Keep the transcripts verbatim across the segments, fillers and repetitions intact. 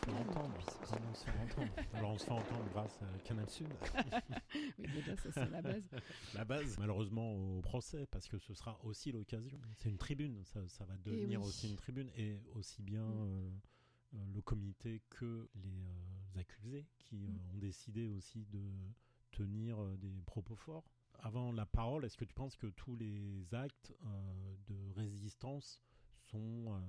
faire entendre. Comment se faire entendre? Alors on se fait entendre grâce à Canal Sud. Oui, déjà ça c'est la base. La base, malheureusement au procès, parce que ce sera aussi l'occasion. C'est une tribune, ça, ça va devenir oui. aussi une tribune, et aussi bien euh, euh, le comité que les euh, accusés qui euh, ont décidé aussi de tenir euh, des propos forts. Avant la parole, est-ce que tu penses que tous les actes euh, de résistance sont euh,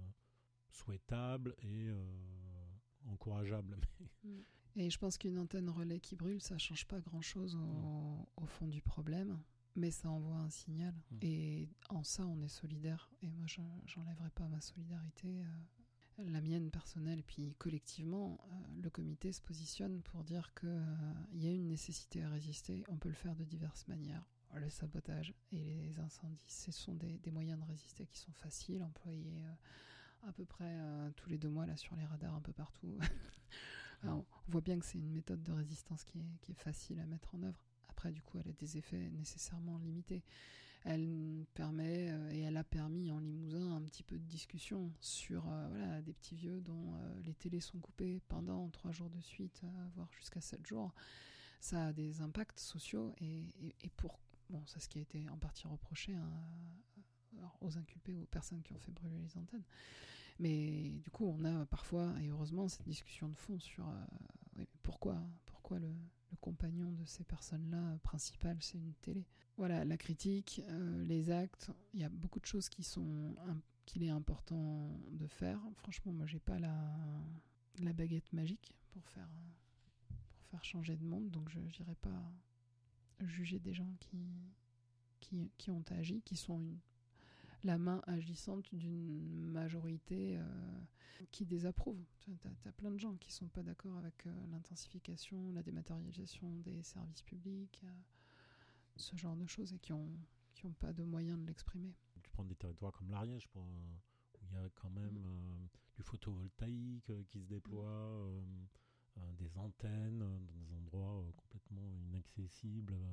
souhaitables et euh, encourageables? Et je pense qu'une antenne relais qui brûle, ça change pas grand-chose au, mmh. au fond du problème, mais ça envoie un signal. Mmh. Et en ça, on est solidaire. Et moi, je j'enlèverai pas ma solidarité, euh, la mienne personnelle, et puis collectivement, euh, le comité se positionne pour dire qu'il euh, y a une nécessité à résister. On peut le faire de diverses manières. Le sabotage et les incendies, ce sont des, des moyens de résister qui sont faciles, employés euh, à peu près euh, tous les deux mois là sur les radars un peu partout. Alors, on voit bien que c'est une méthode de résistance qui est, qui est facile à mettre en œuvre. Après, du coup, elle a des effets nécessairement limités. Elle permet euh, et elle a permis en Limousin un petit peu de discussion sur euh, voilà, des petits vieux dont euh, les télés sont coupées pendant trois jours de suite, euh, voire jusqu'à sept jours. Ça a des impacts sociaux et, et, et pour bon, c'est ce qui a été en partie reproché hein, aux inculpés, aux personnes qui ont fait brûler les antennes. Mais du coup, on a parfois, et heureusement, cette discussion de fond sur euh, oui, pourquoi, pourquoi le, le compagnon de ces personnes-là principal, c'est une télé. Voilà, la critique, euh, les actes, il y a beaucoup de choses qui sont, un, qu'il est important de faire. Franchement, moi, j'ai pas la, la baguette magique pour faire, pour faire changer de monde, donc je n'irai pas juger des gens qui, qui, qui ont agi, qui sont une, la main agissante d'une majorité euh, qui désapprouve. Tu as, as plein de gens qui ne sont pas d'accord avec euh, l'intensification, la dématérialisation des services publics, euh, ce genre de choses, et qui n'ont qui ont pas de moyens de l'exprimer. Tu prends des territoires comme l'Ariège, pour, euh, où il y a quand même mmh. euh, du photovoltaïque euh, qui se déploie, euh, euh, des antennes euh, dans des endroits euh, complètement inaccessibles. Euh,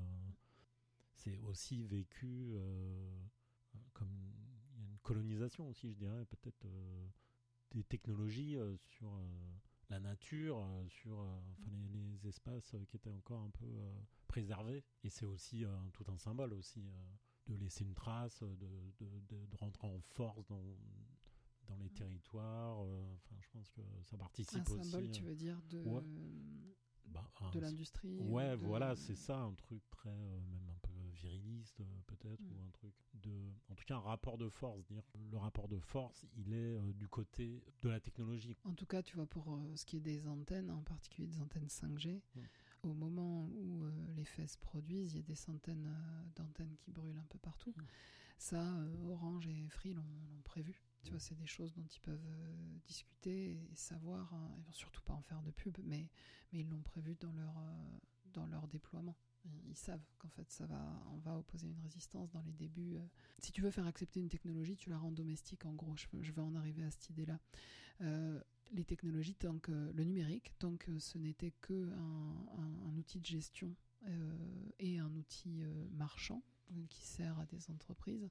c'est aussi vécu euh, comme il y a une colonisation aussi, je dirais, peut-être euh, des technologies euh, sur euh, la nature, euh, sur euh, enfin, les, les espaces euh, qui étaient encore un peu euh, préservés. Et c'est aussi euh, tout un symbole aussi, euh, de laisser une trace, de, de, de, de rentrer en force dans... dans les territoires, euh, enfin, je pense que ça participe aussi. Un symbole, aussi, tu veux dire, de, ouais. bah, un, de l'industrie. Ouais, de... voilà, c'est ça, un truc très, euh, même un peu viriliste, euh, peut-être, mm. ou un truc de... En tout cas, un rapport de force, dire le rapport de force, il est euh, du côté de la technologie. En tout cas, tu vois, pour euh, ce qui est des antennes, en particulier des antennes cinq G, mm. au moment où euh, les faits se produisent, il y a des centaines euh, d'antennes qui brûlent un peu partout. Mm. Ça, euh, Orange et Free l'ont, l'ont prévu. Tu vois, c'est des choses dont ils peuvent euh, discuter et savoir. Hein, ils vont surtout pas en faire de pub, mais, mais ils l'ont prévu dans leur, euh, dans leur déploiement. Ils, ils savent qu'en fait, ça va, on va opposer une résistance dans les débuts. Euh. Si tu veux faire accepter une technologie, tu la rends domestique, en gros. Je, je vais en arriver à cette idée-là. Euh, les technologies, tant que le numérique, tant que ce n'était qu'un un, un outil de gestion euh, et un outil euh, marchand qui sert à des entreprises,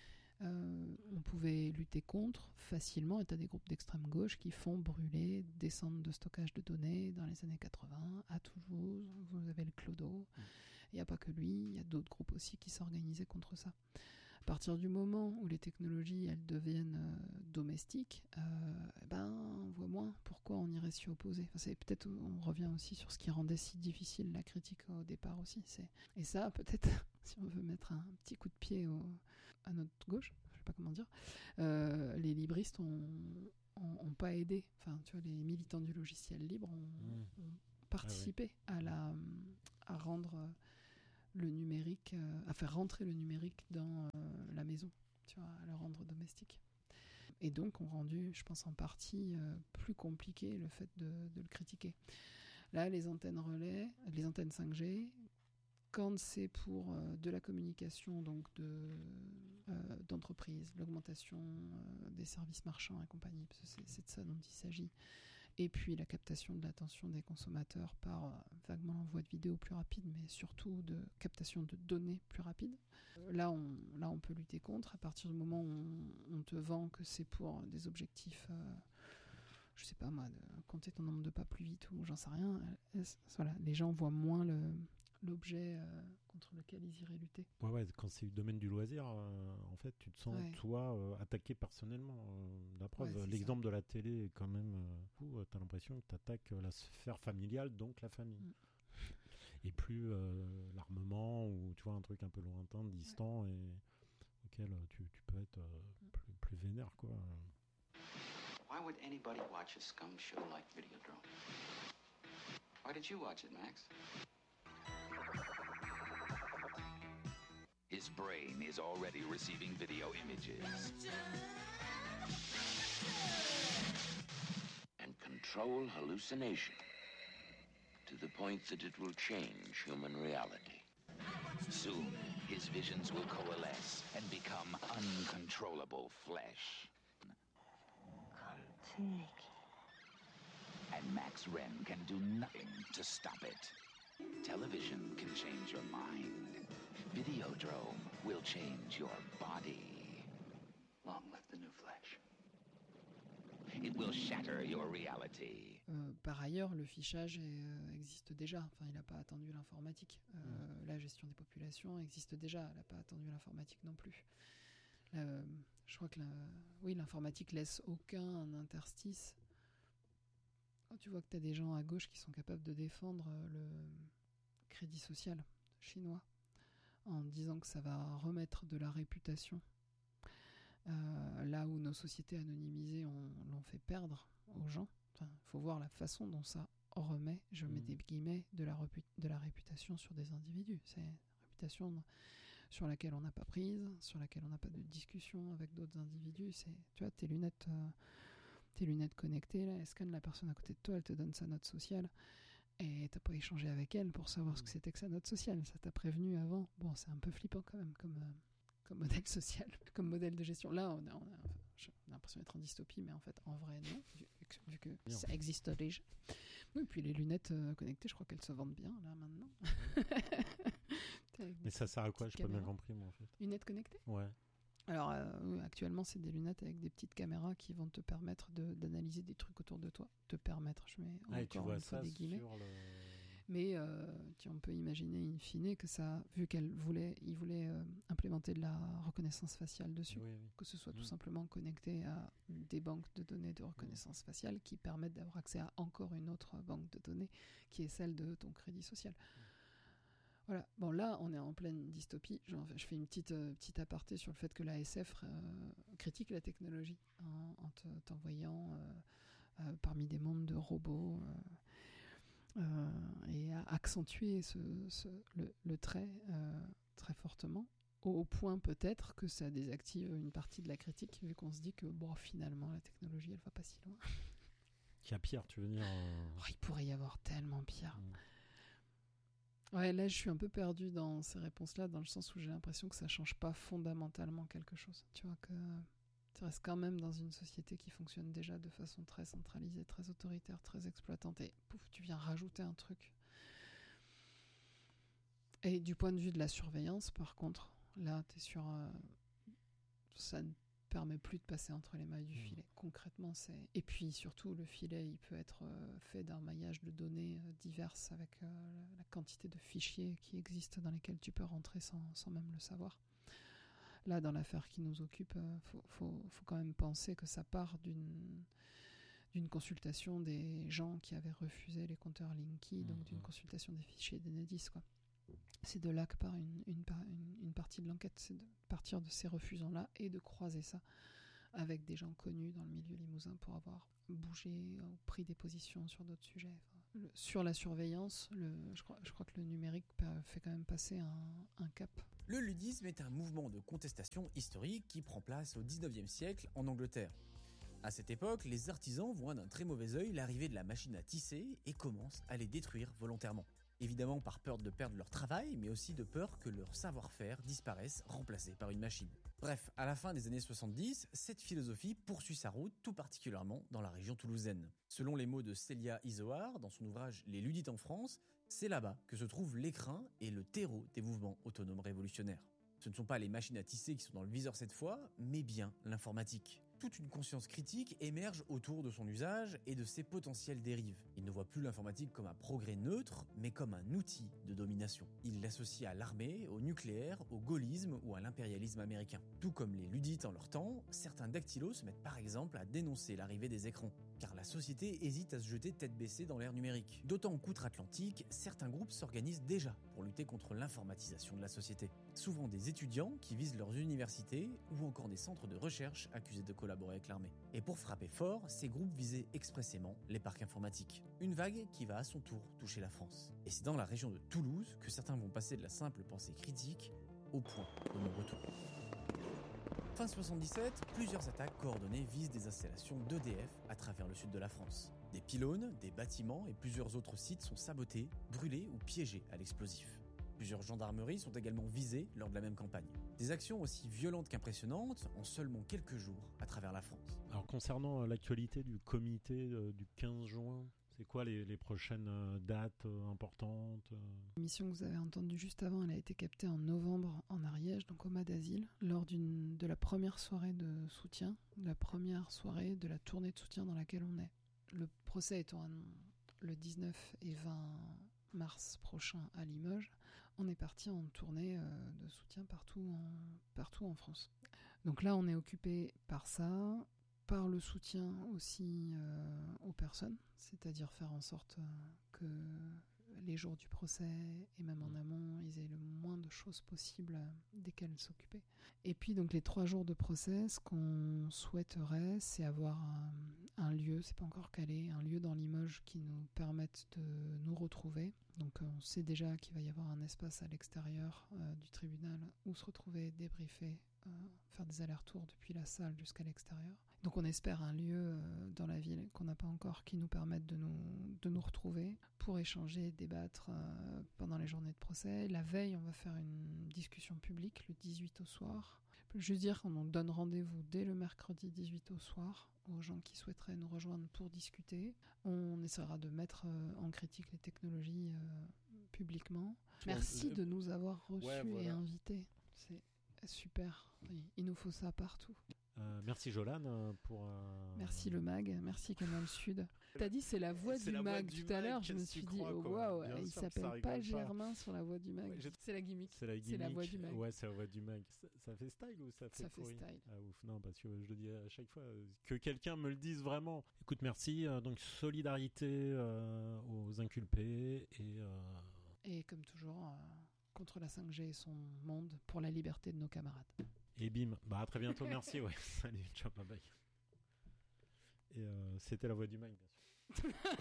Euh, on pouvait lutter contre facilement, et tu as des groupes d'extrême gauche qui font brûler des centres de stockage de données dans les années quatre-vingts à Toulouse. Vous avez le Clodo, il n'y a pas que lui, il y a d'autres groupes aussi qui s'organisaient contre ça. À partir du moment où les technologies elles deviennent euh, domestiques, euh, ben on voit moins pourquoi on irait s'y opposer. Enfin, c'est peut-être, on revient aussi sur ce qui rendait si difficile la critique au départ aussi. C'est... Et ça, peut-être, si on veut mettre un petit coup de pied au, à notre gauche, je sais pas comment dire, euh, les libristes ont, ont, ont pas aidé. Enfin, tu vois, les militants du logiciel libre ont, mmh. ont participé ah ouais. à la, à rendre le numérique, euh, à faire rentrer le numérique dans euh, la maison, tu vois, à le rendre domestique. Et donc, ont rendu, je pense en partie, euh, plus compliqué le fait de, de le critiquer. Là, les antennes relais, les antennes cinq G, quand c'est pour euh, de la communication, donc de, euh, d'entreprise, l'augmentation euh, des services marchands et compagnie, parce que c'est, c'est de ça dont il s'agit, et puis la captation de l'attention des consommateurs par euh, vaguement l'envoi de vidéos plus rapide, mais surtout de captation de données plus rapide. Euh, là, on, là, on peut lutter contre. À partir du moment où on, on te vend que c'est pour des objectifs... Euh, je sais pas moi, de compter ton nombre de pas plus vite ou j'en sais rien. Euh, voilà, les gens voient moins le, l'objet euh, contre lequel ils iraient lutter. Ouais, ouais, quand c'est le domaine du loisir, euh, en fait, tu te sens, Ouais. toi, euh, attaqué personnellement. Euh, la preuve, Ouais, c'est l'exemple de la télé est quand même euh, fou. Euh, t'as l'impression que t'attaques euh, la sphère familiale, donc la famille. Mm. Et plus euh, l'armement, ou tu vois, un truc un peu lointain, distant, ouais. Et auquel euh, tu, tu peux être euh, plus, plus vénère, quoi. Why would anybody watch a scum show like Videodrome? Why did you watch it, Max? His brain is already receiving video images. And control hallucination to the point that it will change human reality. Soon, his visions will coalesce and become uncontrollable flesh. And Max Wren can do nothing to stop it. Television can change your mind. Videodrome will change your body. Long live the new flesh. It will shatter your reality. Euh, par ailleurs, le fichage est, euh, existe déjà. Enfin, il n'a pas attendu l'informatique. Euh, mmh. La gestion des populations existe déjà. Elle n'a pas attendu l'informatique non plus. Là, euh, je crois que la, oui, l'informatique laisse aucun interstice. Quand tu vois que tu as des gens à gauche qui sont capables de défendre le crédit social chinois en disant que ça va remettre de la réputation, euh, là où nos sociétés anonymisées ont, l'ont fait perdre aux gens. Il enfin, faut voir la façon dont ça remet, je mets mmh. des guillemets, de la, repu- de la réputation sur des individus. C'est une réputation sur laquelle on n'a pas prise, sur laquelle on n'a pas de discussion avec d'autres individus. C'est, tu vois, tes lunettes, euh, tes lunettes connectées, là, elles scannent la personne à côté de toi, elle te donne sa note sociale. Et t'as pas échangé avec elle pour savoir mmh. ce que c'était que sa note sociale. Ça t'a prévenu avant. Bon, c'est un peu flippant quand même comme, euh, comme modèle social, comme modèle de gestion. Là, on a, on a, enfin, on a l'impression d'être en dystopie, mais en fait, en vrai, non, vu, vu que non. ça existe déjà. Oui, puis les lunettes euh, connectées, je crois qu'elles se vendent bien, là, maintenant. Mais ça sert à quoi? Je n'ai pas bien compris, moi, en fait. Lunettes connectées? Ouais. Alors, euh, oui, actuellement, c'est des lunettes avec des petites caméras qui vont te permettre de, d'analyser des trucs autour de toi. Te permettre, je mets ah, encore tu vois une ça fois des guillemets. Sur le... Mais euh, on peut imaginer in fine que ça, vu qu'elle voulait, il voulait euh, implémenter de la reconnaissance faciale dessus, oui, oui. que ce soit mmh. tout simplement connecté à des banques de données de reconnaissance mmh. faciale qui permettent d'avoir accès à encore une autre banque de données qui est celle de ton crédit social. Mmh. Voilà. Bon, là, on est en pleine dystopie. Genre, je fais une petite, euh, petite aparté sur le fait que l'A S F euh, critique la technologie hein, en te, t'envoyant euh, euh, parmi des mondes de robots euh, euh, et à accentuer ce, ce, le, le trait euh, très fortement, au, au point peut-être que ça désactive une partie de la critique, vu qu'on se dit que bon, finalement, la technologie, elle va pas si loin. Il y a pire, tu veux dire euh... oh, il pourrait y avoir tellement pire. Mmh. Ouais, là, je suis un peu perdu dans ces réponses-là, dans le sens où j'ai l'impression que ça change pas fondamentalement quelque chose. Tu vois, que tu restes quand même dans une société qui fonctionne déjà de façon très centralisée, très autoritaire, très exploitante, et pouf, tu viens rajouter un truc. Et du point de vue de la surveillance, par contre, là, t'es sur... Euh, ça ne permet plus de passer entre les mailles du mmh. filet. Concrètement, c'est... Et puis, surtout, le filet, il peut être euh, fait d'un maillage de données euh, diverses avec euh, la quantité de fichiers qui existent dans lesquels tu peux rentrer sans, sans même le savoir. Là, dans l'affaire qui nous occupe, il euh, faut, faut, faut quand même penser que ça part d'une, d'une consultation des gens qui avaient refusé les compteurs Linky, mmh. donc d'une consultation des fichiers d'Enedis, quoi. C'est de là que part une, une, une, une partie de l'enquête, c'est de partir de ces refusants-là et de croiser ça avec des gens connus dans le milieu limousin pour avoir bougé ou pris des positions sur d'autres sujets. Enfin, le, sur la surveillance, le, je, crois, je crois que le numérique fait quand même passer un, un cap. Le ludisme est un mouvement de contestation historique qui prend place au dix-neuvième siècle en Angleterre. À cette époque, les artisans voient d'un très mauvais œil l'arrivée de la machine à tisser et commencent à les détruire volontairement. Évidemment par peur de perdre leur travail, mais aussi de peur que leur savoir-faire disparaisse remplacé par une machine. Bref, à la fin des années soixante-dix, cette philosophie poursuit sa route, tout particulièrement dans la région toulousaine. Selon les mots de Célia Izoard, dans son ouvrage « Les ludites en France », c'est là-bas que se trouve l'écrin et le terreau des mouvements autonomes révolutionnaires. Ce ne sont pas les machines à tisser qui sont dans le viseur cette fois, mais bien l'informatique. Toute une conscience critique émerge autour de son usage et de ses potentielles dérives. Il ne voit plus l'informatique comme un progrès neutre, mais comme un outil de domination. Il l'associe à l'armée, au nucléaire, au gaullisme ou à l'impérialisme américain. Tout comme les Luddites en leur temps, certains dactylos se mettent par exemple à dénoncer l'arrivée des écrans, car la société hésite à se jeter tête baissée dans l'ère numérique. D'autant qu'outre-Atlantique, certains groupes s'organisent déjà pour lutter contre l'informatisation de la société. Souvent des étudiants qui visent leurs universités ou encore des centres de recherche accusés de collaborer avec l'armée. Et pour frapper fort, ces groupes visaient expressément les parcs informatiques. Une vague qui va à son tour toucher la France. Et c'est dans la région de Toulouse que certains vont passer de la simple pensée critique au point de non-retour. Fin soixante-dix-sept, plusieurs attaques coordonnées visent des installations d'E D F à travers le sud de la France. Des pylônes, des bâtiments et plusieurs autres sites sont sabotés, brûlés ou piégés à l'explosif. Plusieurs gendarmeries sont également visées lors de la même campagne. Des actions aussi violentes qu'impressionnantes en seulement quelques jours à travers la France. Alors concernant euh, l'actualité du comité euh, du quinze juin, c'est quoi les, les prochaines euh, dates euh, importantes euh L'émission que vous avez entendue juste avant, elle a été captée en novembre en Ariège, donc au Mas d'Asile, lors d'une, de la première soirée de soutien, la première soirée de la tournée de soutien dans laquelle on est. Le procès étant le dix-neuf et vingt mars prochain à Limoges, on est parti en tournée euh, de soutien partout en, partout en France. Donc là, on est occupé par ça, par le soutien aussi euh, aux personnes, c'est-à-dire faire en sorte euh, que les jours du procès et même en amont, ils aient le moins de choses possibles euh, desquelles s'occuper. Et puis donc les trois jours de procès, ce qu'on souhaiterait, c'est avoir un, un lieu, c'est pas encore calé, un lieu dans Limoges qui nous permette de nous retrouver. Donc euh, on sait déjà qu'il va y avoir un espace à l'extérieur euh, du tribunal où se retrouver, débriefer, euh, faire des allers-retours depuis la salle jusqu'à l'extérieur. Donc on espère un lieu euh, dans la ville qu'on n'a pas encore qui nous permette de nous, de nous retrouver pour échanger, débattre euh, pendant les journées de procès. La veille, on va faire une discussion publique le dix-huit au soir. Je veux dire qu'on donne rendez-vous dès le mercredi dix-huit au soir aux gens qui souhaiteraient nous rejoindre pour discuter. On essaiera de mettre euh, en critique les technologies euh, publiquement. Merci de nous avoir reçus ouais, voilà. et invités. C'est super. Il nous faut ça partout. Euh, merci Jolan pour. Euh... Merci le mag, merci Canal Sud. T'as dit c'est la voix c'est du la mag voix du tout mag, à l'heure, je me suis dit oh, waouh, il s'appelle pas Germain sur la voix du mag. Ouais, c'est la gimmick. C'est la gimmick. C'est la voix du mag. Ouais, c'est la voix du mag. Ça, ça fait style ou ça fait Ça pourri? fait style. Ah ouf, non parce que je le dis à chaque fois que quelqu'un me le dise vraiment. Écoute, merci. Euh, donc solidarité euh, aux inculpés et. Euh... Et comme toujours. Euh... contre la cinq G et son monde pour la liberté de nos camarades. Et bim, bah à très bientôt, merci, ouais, salut, ciao, bye bye. Et euh, c'était la voix du mag, bien sûr.